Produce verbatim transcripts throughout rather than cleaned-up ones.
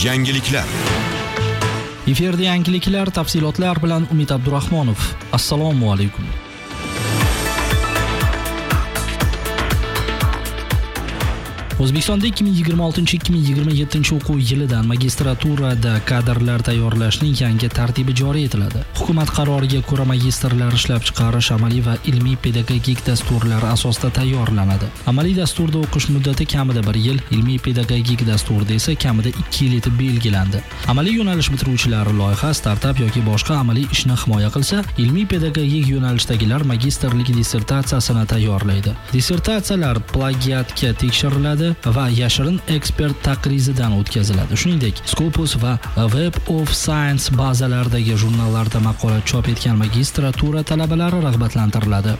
Yangiliklar. Efirda yangiliklar, tafsilotlar bilan Umid Abdurahmonov. Assalomu alaykum. O'zbekistonda ikki ming yigirma oltinchi ikki ming yigirma yettinchi o'quv yilidan magistraturada kadrlar tayyorlashning yangi tartibi joriy etiladi. Hukumat qaroriga ko'ra magistrlar ishlab chiqarish amaliy va ilmiy pedagogik dasturlar asosida tayyorlanadi. Amaliy dasturda o'qish muddati kamida bir yil, ilmiy pedagogik dasturda esa kamida ikki yil etib belgilandi. Amaliy yo'nalish bitiruvchilari loyiha, startap yoki boshqa amaliy ishni himoya qilsa, ilmiy pedagogik yo'nalishdagilar magistrlik dissertatsiyasini tayyorlaydi. Dissertatsiyalar plagiatga tekshiriladi va yashirin ekspert taqrizidan o'tkaziladi. Shuningdek, Scopus va Web of Science bazalaridagi jurnallarda maqola chop etgan magistratura talabalari rag'batlantiriladi.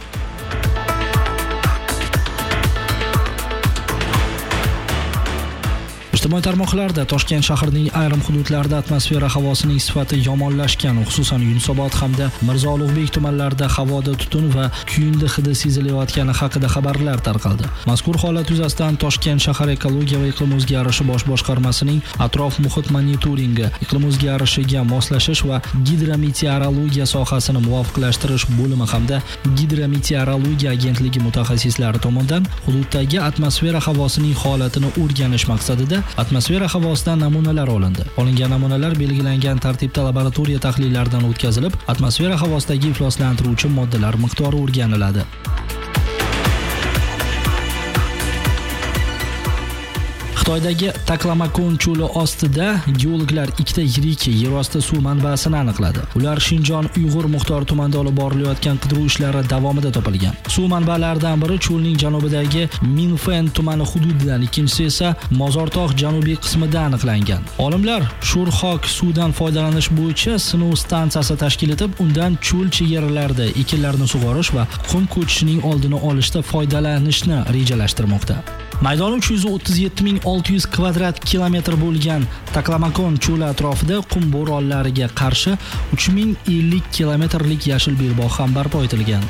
Ijtimoiy tarmoqlarda Toshkent shahrining ayrim hududlarida atmosfera havosining sifati yomonlashgan, xususan Yunusobod hamda Mirzo Ulug'bek tumanlarida havoda tutun va kuyundi hidi sezilayotgani haqida xabarlar tarqaldi. Mazkur holat yuzasidan Toshkent shahar ekologiya va iqlim o'zgarishi bosh boshqarmasining atrof muhit monitoringi, iqlim o'zgarishiga moslashish va gidrometeorologiya sohasini muvofiqlashtirish bo'limi hamda gidrometeorologiya agentligi mutaxassislari tomonidan hududdagi atmosfera havosining holatini o'rganish maqsadida atmosfera havosidan namunalar olindi. Olingan namunalar belgilangan tartibda laboratoriya tahlillaridan o'tkazilib, atmosfera havosidagi ifloslantiruvchi moddalar miqdori o'rganiladi. Xitoydagi Taklamakon cho'li ostida geologlar ikkita yirik yerosti suv manbasini aniqladi. Ular Shinjon Uyg'ur Muxtor tumanida olib borilayotgan qidiruv ishlari davomida topilgan. Suv manbalaridan biri cho'lning janubidagi Minfen tumani hududidan, ikkinchisi esa Mozortog' janubiy qismida aniqlangan. Olimlar sho'rxok suvdan foydalanish bo'yicha sinov stansiyasi tashkil etib, undan cho'l chegaralarida ekinlarni sug'orish va qum ko'chishining oldini olishda foydalanishni rejalashtirmoqda. Maydoni uch yuz o'ttiz yetti ming olti yuz kvadrat kilometr bo'lgan Taklamakon cho'li atrofida qum bo'ronlariga qarshi uch ming ellik kilometrlik yashil belbog' ham barpo etilgan.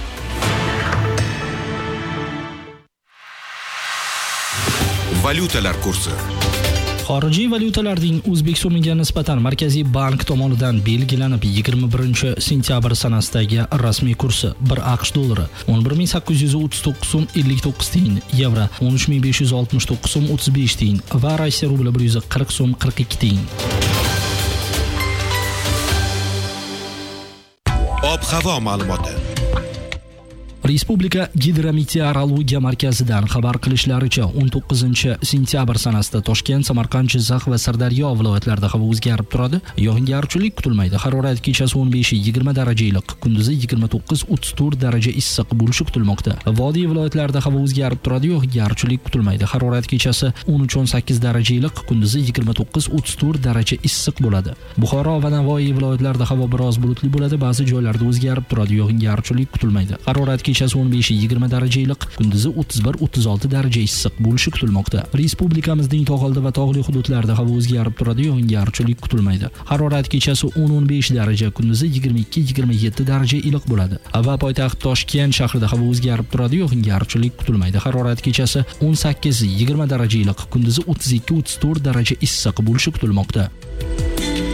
Valyutalar kursi. Xorijiy valyutalarning O'zbek so'miga nisbatan Markaziy bank tomonidan belgilanib yigirma birinchi sentyabr sanasidagi rasmiy kursi bir AQSh dollari o'n bir ming sakkiz yuz o'ttiz to'qqiz so'm ellik to'qqiz tiyin, yevro o'n uch ming besh yuz oltmish to'qqiz so'm o'ttiz besh tiyin va Rossiya rubli bir yuz qirq so'm qirq ikki tiyin. Ob-havo ma'lumoti. Respublika gidrometeorologiya markazidan xabar qilishlaricha o'n to'qqizinchi sentyabr sanasida Toshkent, Samarqand, Jizzax va Sirdaryo viloyatlarida havo o'zgarib turadi. Yog'ingarchilik kutilmaydi. Harorat kechasi o'n besh yigirma daraja iliq, kunduzi yigirma to'qqiz o'ttiz to'rt daraja issiq bo'lishi kutilmoqda. Vodiy viloyatlarida havo o'zgarib turadi. Yog'ingarchilik kutilmaydi. Harorat kechasi o'n uch o'n sakkiz daraja iliq, kunduzi yigirma to'qqiz o'ttiz to'rt daraja issiq bo'ladi. Buxoro va Navoiy viloyatlarida havo biroz bulutli bo'ladi. Ba'zi joylarda o'zgarib turadi. Yog'ingarchilik kutilmaydi. Harorat kechasi o'n besh yigirma daraja iliq, kunduzi o'ttiz bir o'ttiz olti daraja issiq bo'lishi kutilmoqda. Respublikamizning tog'oldi va tog'li hududlarida havo o'zgarib turadi, yog'ingarchilik kutilmaydi. Harorat kechasi o'n o'n besh daraja, kunduzi yigirma ikki yigirma yetti daraja iliq bo'ladi. Va poytaxt Toshkent shahrida havo o'zgarib turadi, yog'ingarchilik kutilmaydi. Harorat kechasi o'n sakkiz yigirma daraja iliq, kunduzi o'ttiz ikki o'ttiz to'rt daraja issiq bo'lishi kutilmoqda.